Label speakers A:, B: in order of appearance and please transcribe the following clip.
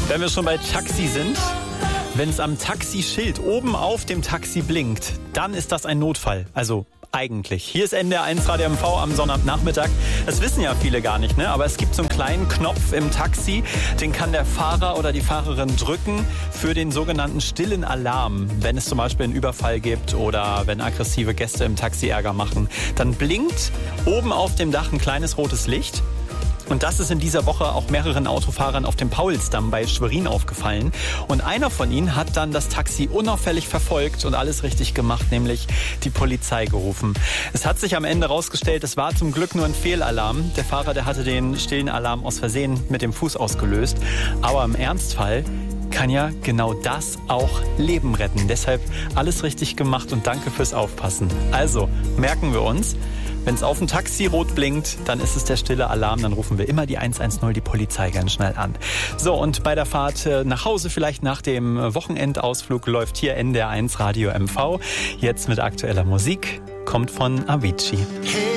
A: Wenn wir schon bei Taxi sind, wenn es am Taxischild oben auf dem Taxi blinkt, dann ist das ein Notfall. Also eigentlich. Hier ist NDR 1 Radio MV am Sonnabendnachmittag. Das wissen ja viele gar nicht, ne? Aber es gibt so einen kleinen Knopf im Taxi, den kann der Fahrer oder die Fahrerin drücken für den sogenannten stillen Alarm. Wenn es zum Beispiel einen Überfall gibt oder wenn aggressive Gäste im Taxi Ärger machen, dann blinkt oben auf dem Dach ein kleines rotes Licht. Und das ist in dieser Woche auch mehreren Autofahrern auf dem Paulsdamm bei Schwerin aufgefallen. Und einer von ihnen hat dann das Taxi unauffällig verfolgt und alles richtig gemacht, nämlich die Polizei gerufen. Es hat sich am Ende rausgestellt, es war zum Glück nur ein Fehlalarm. Der Fahrer, der hatte den stillen Alarm aus Versehen mit dem Fuß ausgelöst. Aber im Ernstfall kann ja genau das auch Leben retten. Deshalb alles richtig gemacht und danke fürs Aufpassen. Also merken wir uns, wenn es auf dem Taxi rot blinkt, dann ist es der stille Alarm. Dann rufen wir immer die 110, die Polizei ganz schnell an. So, und bei der Fahrt nach Hause, vielleicht nach dem Wochenendausflug, läuft hier NDR 1 Radio MV. Jetzt mit aktueller Musik, kommt von Avicii.